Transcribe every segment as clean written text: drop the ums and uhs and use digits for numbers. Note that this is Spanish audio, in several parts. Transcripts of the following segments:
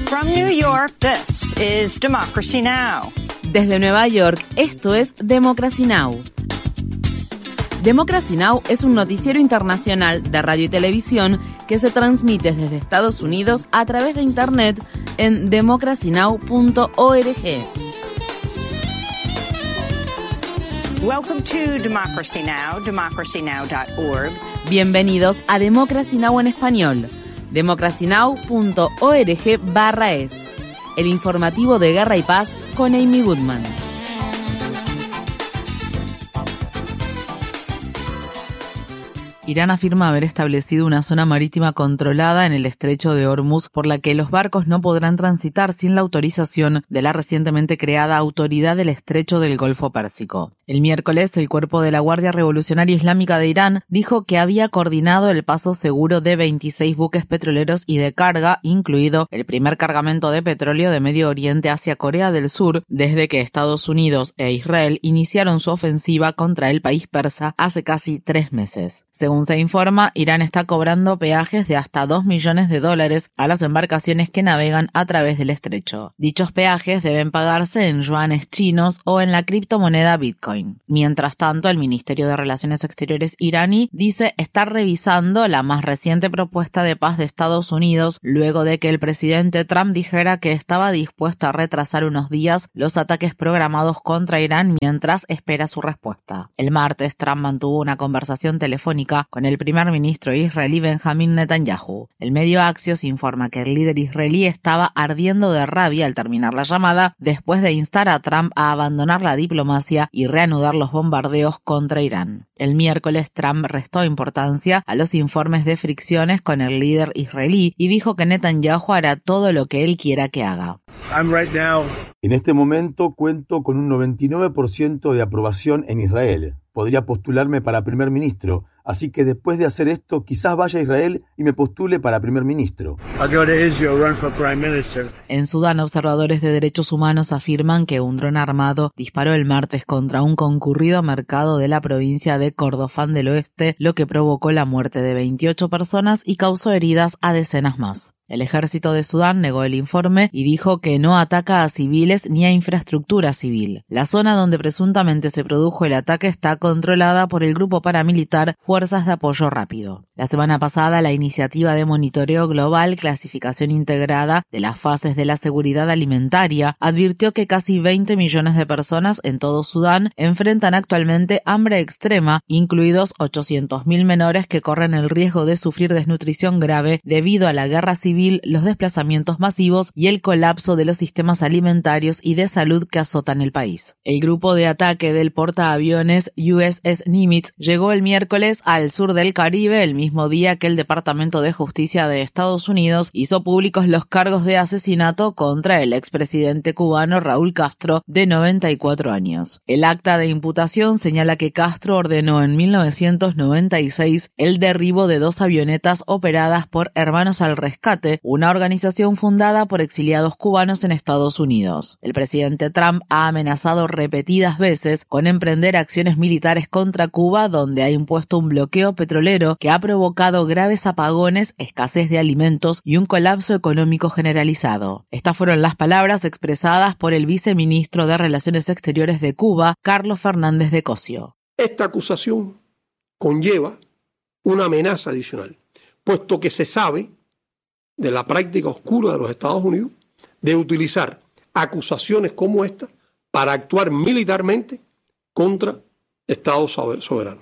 From New York, this is Democracy Now! Desde Nueva York, esto es Democracy Now! Democracy Now! Es un noticiero internacional de radio y televisión que se transmite desde Estados Unidos a través de Internet en democracynow.org. Welcome to Democracy Now!, democracynow.org. Bienvenidos a Democracy Now! En español, democracynow.org/es. El informativo de Guerra y Paz con Amy Goodman. Irán afirma haber establecido una zona marítima controlada en el estrecho de Hormuz por la que los barcos no podrán transitar sin la autorización de la recientemente creada Autoridad del Estrecho del Golfo Pérsico. El miércoles, el cuerpo de la Guardia Revolucionaria Islámica de Irán dijo que había coordinado el paso seguro de 26 buques petroleros y de carga, incluido el primer cargamento de petróleo de Medio Oriente hacia Corea del Sur, desde que Estados Unidos e Israel iniciaron su ofensiva contra el país persa hace casi 3 meses. Según se informa, Irán está cobrando peajes de hasta $2 millones a las embarcaciones que navegan a través del estrecho. Dichos peajes deben pagarse en yuanes chinos o en la criptomoneda Bitcoin. Mientras tanto, el Ministerio de Relaciones Exteriores iraní dice estar revisando la más reciente propuesta de paz de Estados Unidos luego de que el presidente Trump dijera que estaba dispuesto a retrasar unos días los ataques programados contra Irán mientras espera su respuesta. El martes, Trump mantuvo una conversación telefónica con el primer ministro israelí Benjamin Netanyahu. El medio Axios informa que el líder israelí estaba ardiendo de rabia al terminar la llamada después de instar a Trump a abandonar la diplomacia y reanudar los bombardeos contra Irán. El miércoles, Trump restó importancia a los informes de fricciones con el líder israelí y dijo que Netanyahu hará todo lo que él quiera que haga. En este momento cuento con un 99% de aprobación en Israel. Podría postularme para primer ministro, así que después de hacer esto, quizás vaya a Israel y me postule para primer ministro. En Sudán, observadores de derechos humanos afirman que un dron armado disparó el martes contra un concurrido mercado de la provincia de Kordofán del Oeste, lo que provocó la muerte de 28 personas y causó heridas a decenas más. El ejército de Sudán negó el informe y dijo que no ataca a civiles ni a infraestructura civil. La zona donde presuntamente se produjo el ataque está controlada por el grupo paramilitar Fuerzas de Apoyo Rápido. La semana pasada, la iniciativa de monitoreo global Clasificación Integrada de las Fases de la Seguridad Alimentaria advirtió que casi 20 millones de personas en todo Sudán enfrentan actualmente hambre extrema, incluidos 800.000 menores que corren el riesgo de sufrir desnutrición grave debido a la guerra civil, los desplazamientos masivos y el colapso de los sistemas alimentarios y de salud que azotan el país. El grupo de ataque del portaaviones USS Nimitz llegó el miércoles al sur del Caribe, el mismo día que el Departamento de Justicia de Estados Unidos hizo públicos los cargos de asesinato contra el expresidente cubano Raúl Castro, de 94 años. El acta de imputación señala que Castro ordenó en 1996 el derribo de 2 avionetas operadas por Hermanos al Rescate, una organización fundada por exiliados cubanos en Estados Unidos. El presidente Trump ha amenazado repetidas veces con emprender acciones militares contra Cuba, donde ha impuesto un bloqueo petrolero que ha provocado graves apagones, escasez de alimentos y un colapso económico generalizado. Estas fueron las palabras expresadas por el viceministro de Relaciones Exteriores de Cuba, Carlos Fernández de Cosio. Esta acusación conlleva una amenaza adicional, puesto que se sabe de la práctica oscura de los Estados Unidos de utilizar acusaciones como esta para actuar militarmente contra Estados soberanos.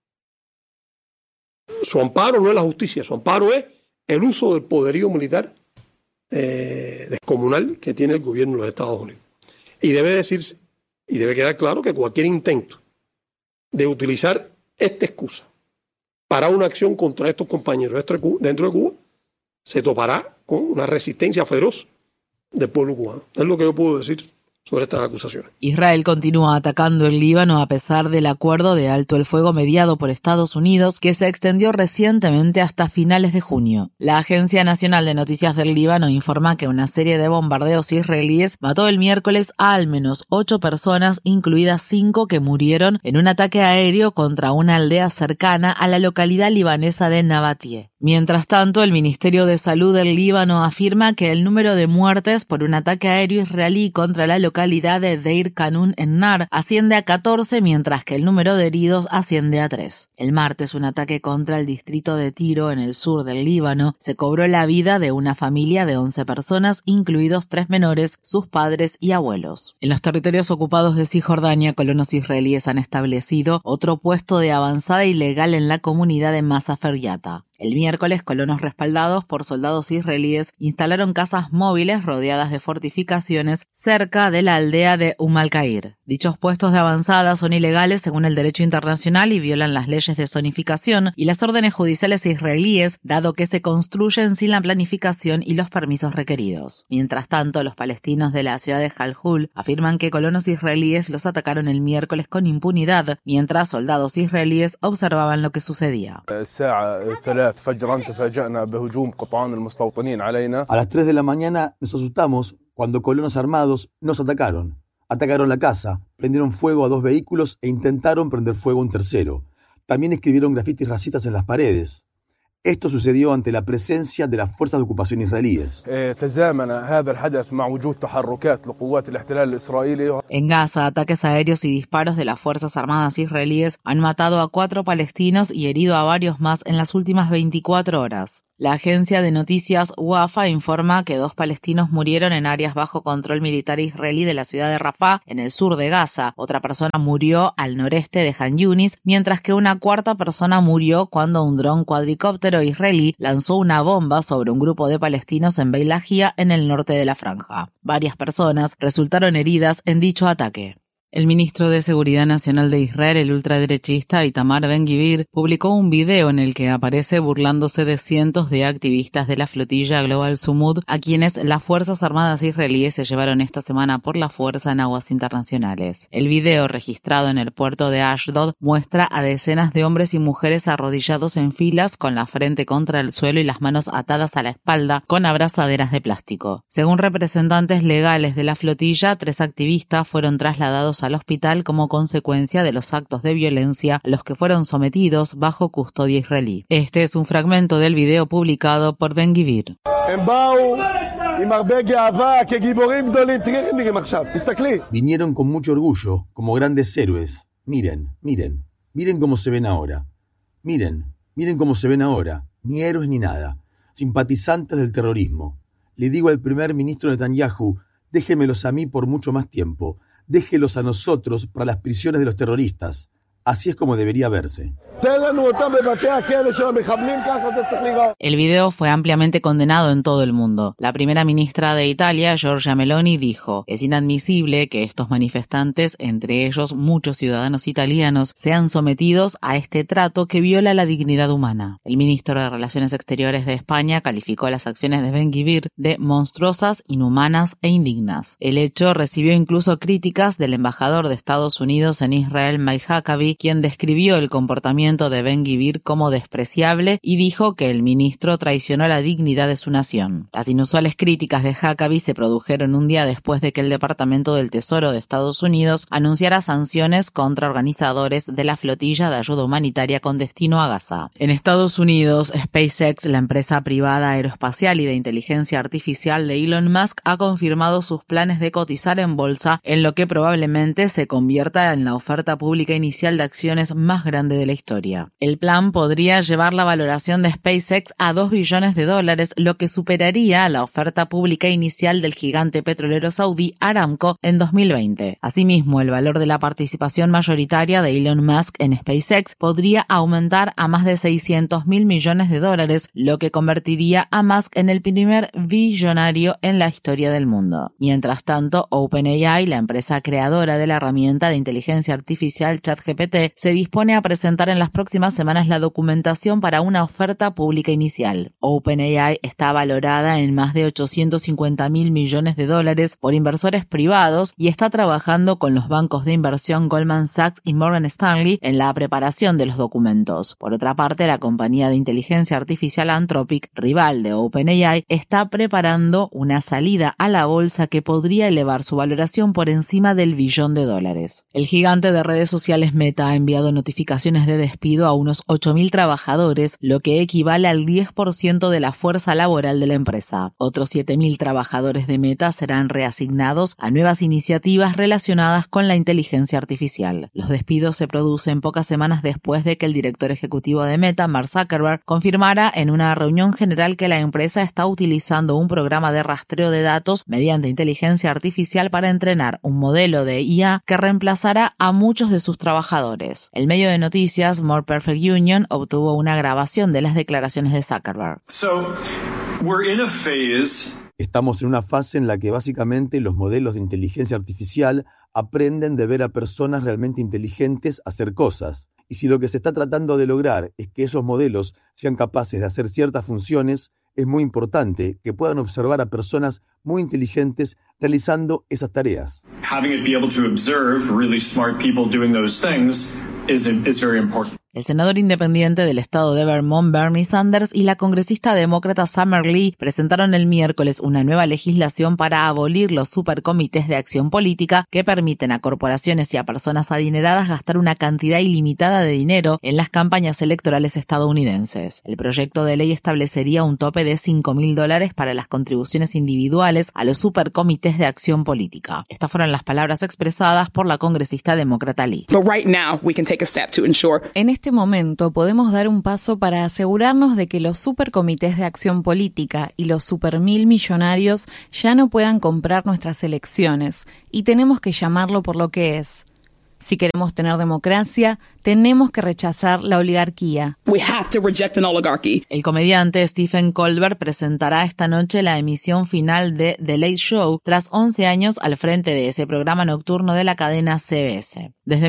Su amparo no es la justicia, su amparo es el uso del poderío militar descomunal que tiene el gobierno de los Estados Unidos. Y debe decirse, y debe quedar claro que cualquier intento de utilizar esta excusa para una acción contra estos compañeros dentro de Cuba se topará con una resistencia feroz del pueblo cubano. Es lo que yo puedo decir sobre estas acusaciones. Israel continúa atacando el Líbano a pesar del acuerdo de alto el fuego mediado por Estados Unidos que se extendió recientemente hasta finales de junio. La Agencia Nacional de Noticias del Líbano informa que una serie de bombardeos israelíes mató el miércoles a al menos 8 personas, incluidas 5 que murieron en un ataque aéreo contra una aldea cercana a la localidad libanesa de Nabatie. Mientras tanto, el Ministerio de Salud del Líbano afirma que el número de muertes por un ataque aéreo israelí contra la localidad de Deir Kanun en Nar asciende a 14, mientras que el número de heridos asciende a 3. El martes, un ataque contra el distrito de Tiro, en el sur del Líbano, se cobró la vida de una familia de 11 personas, incluidos 3 menores, sus padres y abuelos. En los territorios ocupados de Cisjordania, colonos israelíes han establecido otro puesto de avanzada ilegal en la comunidad de Masafer Yatta. El miércoles, colonos respaldados por soldados israelíes instalaron casas móviles rodeadas de fortificaciones cerca de la aldea de Al-Qair. Dichos puestos de avanzada son ilegales según el derecho internacional y violan las leyes de zonificación y las órdenes judiciales israelíes, dado que se construyen sin la planificación y los permisos requeridos. Mientras tanto, los palestinos de la ciudad de Jalhul afirman que colonos israelíes los atacaron el miércoles con impunidad, mientras soldados israelíes observaban lo que sucedía. A las 3 de la mañana nos asustamos cuando colonos armados nos atacaron. Atacaron la casa, prendieron fuego a 2 vehículos e intentaron prender fuego a un tercero. También escribieron grafitis racistas en las paredes. Esto sucedió ante la presencia de las fuerzas de ocupación israelíes. En Gaza, ataques aéreos y disparos de las Fuerzas Armadas israelíes han matado a 4 palestinos y herido a varios más en las últimas 24 horas. La agencia de noticias Wafa informa que 2 palestinos murieron en áreas bajo control militar israelí de la ciudad de Rafah, en el sur de Gaza. Otra persona murió al noreste de Han Yunis, mientras que una 4ª persona murió cuando un dron cuadricóptero israelí lanzó una bomba sobre un grupo de palestinos en Beit Lahia, en el norte de la franja. Varias personas resultaron heridas en dicho ataque. El ministro de Seguridad Nacional de Israel, el ultraderechista Itamar Ben-Gvir, publicó un video en el que aparece burlándose de cientos de activistas de la flotilla Global Sumud, a quienes las Fuerzas Armadas israelíes se llevaron esta semana por la fuerza en aguas internacionales. El video, registrado en el puerto de Ashdod, muestra a decenas de hombres y mujeres arrodillados en filas, con la frente contra el suelo y las manos atadas a la espalda, con abrazaderas de plástico. Según representantes legales de la flotilla, 3 activistas fueron trasladados al hospital como consecuencia de los actos de violencia a los que fueron sometidos bajo custodia israelí. Este es un fragmento del video publicado por Ben-Gvir. Vinieron con mucho orgullo, como grandes héroes. Miren cómo se ven ahora. Miren cómo se ven ahora. Ni héroes ni nada. Simpatizantes del terrorismo. Le digo al primer ministro Netanyahu, déjemelos a mí por mucho más tiempo. Déjelos a nosotros para las prisiones de los terroristas. Así es como debería verse. El video fue ampliamente condenado en todo el mundo. La primera ministra de Italia, Giorgia Meloni, dijo: es inadmisible que estos manifestantes, entre ellos muchos ciudadanos italianos, sean sometidos a este trato que viola la dignidad humana. El ministro de Relaciones Exteriores de España calificó las acciones de Ben-Gvir de monstruosas, inhumanas e indignas. El hecho recibió incluso críticas del embajador de Estados Unidos en Israel, Mike Huckabee, quien describió el comportamiento de Ben-Gvir como despreciable y dijo que el ministro traicionó la dignidad de su nación. Las inusuales críticas de Huckabee se produjeron un día después de que el Departamento del Tesoro de Estados Unidos anunciara sanciones contra organizadores de la flotilla de ayuda humanitaria con destino a Gaza. En Estados Unidos, SpaceX, la empresa privada aeroespacial y de inteligencia artificial de Elon Musk, ha confirmado sus planes de cotizar en bolsa, en lo que probablemente se convierta en la oferta pública inicial de acciones más grande de la historia. El plan podría llevar la valoración de SpaceX a $2 billones, lo que superaría la oferta pública inicial del gigante petrolero saudí Aramco en 2020. Asimismo, el valor de la participación mayoritaria de Elon Musk en SpaceX podría aumentar a más de $600 mil millones, lo que convertiría a Musk en el primer billonario en la historia del mundo. Mientras tanto, OpenAI, la empresa creadora de la herramienta de inteligencia artificial ChatGPT, se dispone a presentar en las próximas semanas la documentación para una oferta pública inicial. OpenAI está valorada en más de $850 mil millones por inversores privados y está trabajando con los bancos de inversión Goldman Sachs y Morgan Stanley en la preparación de los documentos. Por otra parte, la compañía de inteligencia artificial Anthropic, rival de OpenAI, está preparando una salida a la bolsa que podría elevar su valoración por encima del $1 billón. El gigante de redes sociales Meta ha enviado notificaciones de despido a unos 8.000 trabajadores, lo que equivale al 10% de la fuerza laboral de la empresa. Otros 7.000 trabajadores de Meta serán reasignados a nuevas iniciativas relacionadas con la inteligencia artificial. Los despidos se producen pocas semanas después de que el director ejecutivo de Meta, Mark Zuckerberg, confirmara en una reunión general que la empresa está utilizando un programa de rastreo de datos mediante inteligencia artificial para entrenar un modelo de IA que reemplazará a muchos de sus trabajadores. El medio de noticias More Perfect Union obtuvo una grabación de las declaraciones de Zuckerberg. Estamos en una fase en la que básicamente los modelos de inteligencia artificial aprenden de ver a personas realmente inteligentes hacer cosas. Y si lo que se está tratando de lograr es que esos modelos sean capaces de hacer ciertas funciones, es muy importante que puedan observar a personas muy inteligentes realizando esas tareas. Having it be able to observe really smart people doing those things is very important. El senador independiente del estado de Vermont, Bernie Sanders, y la congresista demócrata Summer Lee presentaron el miércoles una nueva legislación para abolir los supercomités de acción política que permiten a corporaciones y a personas adineradas gastar una cantidad ilimitada de dinero en las campañas electorales estadounidenses. El proyecto de ley establecería un tope de $5.000 para las contribuciones individuales a los supercomités de acción política. Estas fueron las palabras expresadas por la congresista demócrata Lee. En este momento podemos dar un paso para asegurarnos de que los supercomités de acción política y los supermil millonarios ya no puedan comprar nuestras elecciones, y tenemos que llamarlo por lo que es. Si queremos tener democracia, tenemos que rechazar la oligarquía. El comediante Stephen Colbert presentará esta noche la emisión final de The Late Show tras 11 años al frente de ese programa nocturno de la cadena CBS. Desde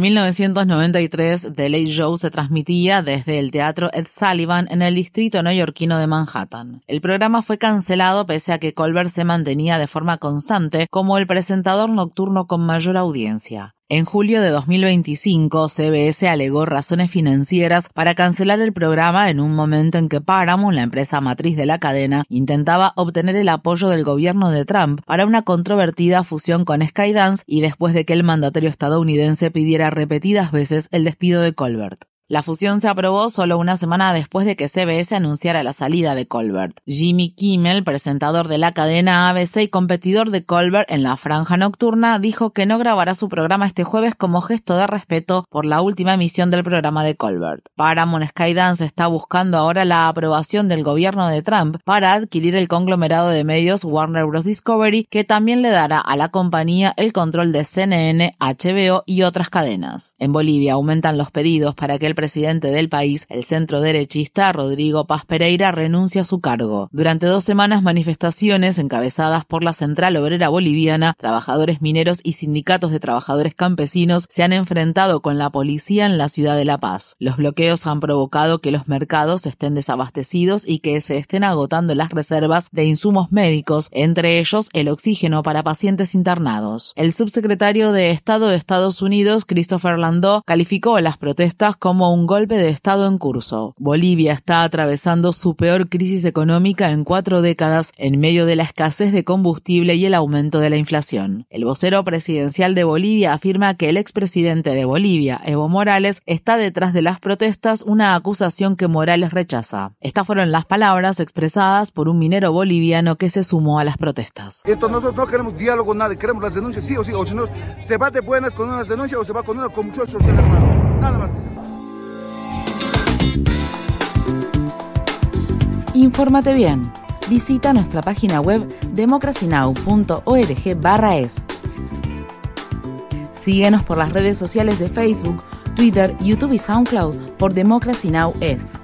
1993, The Late Show se transmitía desde el Teatro Ed Sullivan en el distrito neoyorquino de Manhattan. El programa fue cancelado pese a que Colbert se mantenía de forma constante como el presentador nocturno con mayor audiencia. En julio de 2025, CBS alegó razones financieras para cancelar el programa en un momento en que Paramount, la empresa matriz de la cadena, intentaba obtener el apoyo del gobierno de Trump para una controvertida fusión con Skydance y después de que el mandatario estadounidense pidiera repetidas veces el despido de Colbert. La fusión se aprobó solo una semana después de que CBS anunciara la salida de Colbert. Jimmy Kimmel, presentador de la cadena ABC y competidor de Colbert en la franja nocturna, dijo que no grabará su programa este jueves como gesto de respeto por la última emisión del programa de Colbert. Paramount Skydance está buscando ahora la aprobación del gobierno de Trump para adquirir el conglomerado de medios Warner Bros. Discovery, que también le dará a la compañía el control de CNN, HBO y otras cadenas. En Bolivia aumentan los pedidos para que el presidente del país, el centro derechista Rodrigo Paz Pereira, renuncia a su cargo. Durante 2 semanas, manifestaciones encabezadas por la Central Obrera Boliviana, trabajadores mineros y sindicatos de trabajadores campesinos se han enfrentado con la policía en la ciudad de La Paz. Los bloqueos han provocado que los mercados estén desabastecidos y que se estén agotando las reservas de insumos médicos, entre ellos el oxígeno para pacientes internados. El subsecretario de Estado de Estados Unidos, Christopher Landau, calificó las protestas como un golpe de Estado en curso. Bolivia está atravesando su peor crisis económica en 4 décadas en medio de la escasez de combustible y el aumento de la inflación. El vocero presidencial de Bolivia afirma que el expresidente de Bolivia, Evo Morales, está detrás de las protestas, una acusación que Morales rechaza. Estas fueron las palabras expresadas por un minero boliviano que se sumó a las protestas. Nosotros no queremos diálogo, nada, queremos las denuncias sí, o si no, se va de buenas con unas denuncias o se va con una convulsión social, hermano. Nada más. Infórmate bien. Visita nuestra página web democracynow.org/es. Síguenos por las redes sociales de Facebook, Twitter, YouTube y SoundCloud por Democracy Now! Es.